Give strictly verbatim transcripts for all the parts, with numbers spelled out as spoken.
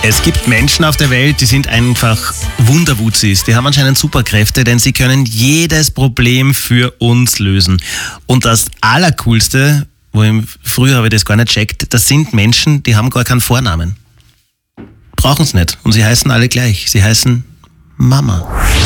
Es gibt Menschen auf der Welt, die sind einfach Wunderwutzis. Die haben anscheinend Superkräfte, denn sie können jedes Problem für uns lösen. Und das Allercoolste, wo ich, früher habe ich das gar nicht checkt, das sind Menschen, die haben gar keinen Vornamen. Brauchen es nicht. Und sie heißen alle gleich. Sie heißen Mama.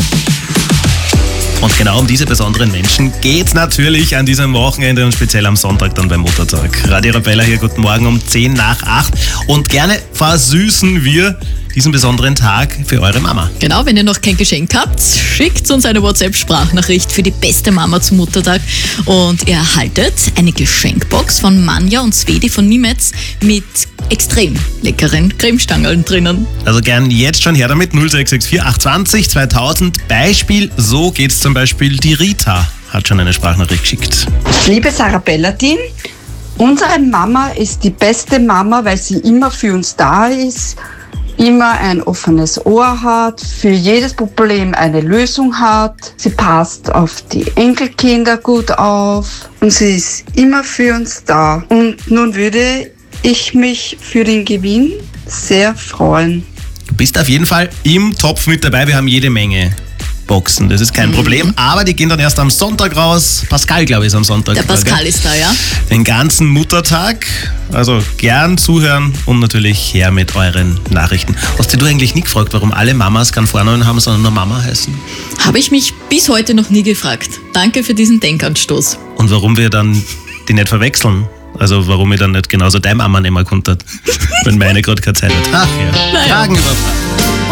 Und genau um diese besonderen Menschen geht's natürlich an diesem Wochenende und speziell am Sonntag dann beim Muttertag. Radio Arabella hier, guten Morgen um zehn nach acht. Und gerne versüßen wir diesen besonderen Tag für eure Mama. Genau, wenn ihr noch kein Geschenk habt, schickt uns eine WhatsApp-Sprachnachricht für die beste Mama zum Muttertag und ihr erhaltet eine Geschenkbox von Manja und Svedi von Nimetz mit extrem leckeren Cremestangeln drinnen. Also gern jetzt schon her damit, null sechs sechs vier acht zwei null zweitausend. Beispiel, so geht's zum Beispiel, die Rita hat schon eine Sprachnachricht geschickt. Liebes Arabella-Team, unsere Mama ist die beste Mama, weil sie immer für uns da ist, immer ein offenes Ohr hat, für jedes Problem eine Lösung hat. Sie passt auf die Enkelkinder gut auf und sie ist immer für uns da. Und nun würde ich mich für den Gewinn sehr freuen. Du bist auf jeden Fall im Topf mit dabei. Wir haben jede Menge Boxen, das ist kein mhm. Problem. Aber die gehen dann erst am Sonntag raus. Pascal, glaube ich, ist am Sonntag. Der Pascal gell? Ist da, ja. Den ganzen Muttertag. Also gern zuhören und natürlich her mit euren Nachrichten. Hast du eigentlich nie gefragt, warum alle Mamas keinen Vornamen haben, sondern nur Mama heißen? Habe ich mich bis heute noch nie gefragt. Danke für diesen Denkanstoß. Und warum wir dann die nicht verwechseln? Also warum ich dann nicht genauso deine Mama nehmen konnte, wenn meine gerade keine Zeit hat. Ach ja, naja. Fragen über Fragen.